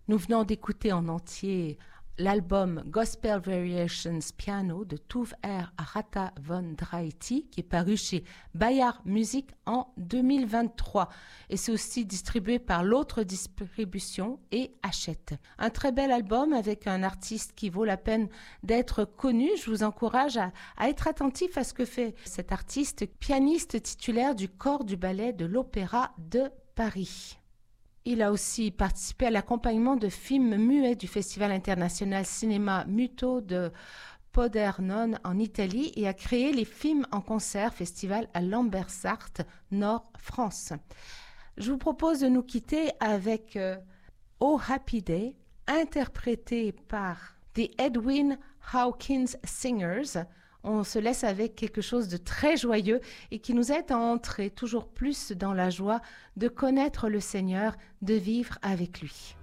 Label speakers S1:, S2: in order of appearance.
S1: Nous venons d'écouter en entier l'album Gospel Variations Piano de Tuve Arata von Draiti qui est paru chez Bayard Music en 2023 et c'est aussi distribué par l'autre distribution et Hachette. Un très bel album avec un artiste qui vaut la peine d'être connu. Je vous encourage à être attentif à ce que fait cet artiste, pianiste titulaire du corps du ballet de l'Opéra de Paris. Il a aussi participé à l'accompagnement de films muets du Festival international Cinéma Muto de Podernone en Italie et a créé les films en concert festival à Lambersart, Nord France. Je vous propose de nous quitter avec Oh Happy Day, interprété par The Edwin Hawkins Singers. On se laisse avec quelque chose de très joyeux et qui nous aide à entrer toujours plus dans la joie de connaître le Seigneur, de vivre avec lui.